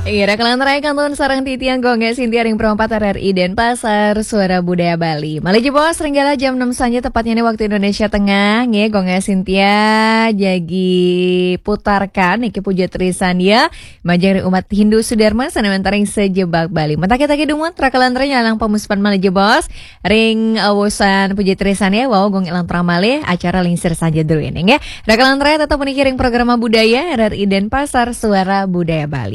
Iya, rekalan raya kanton sarang titiang gongge Sintia ring perempat RRI Denpasar Suara Budaya Bali. Maliji bos, ringgala jam 6 saja tepatnya nih waktu Indonesia Tengah. Nge gongge Sintia jagi putarkan iki puja trisan ya. Majang umat Hindu Sudarma sanamentaring sejebak Bali. Mata kita dumut rekalan raya lang pamuspan maliji bos. Ring awasan puja trisan ya. Wow gong ilang pramale acara lingsir saja dulu ini ya. Rekalan raya tetap menikiring program budaya RRI Denpasar Suara Budaya Bali.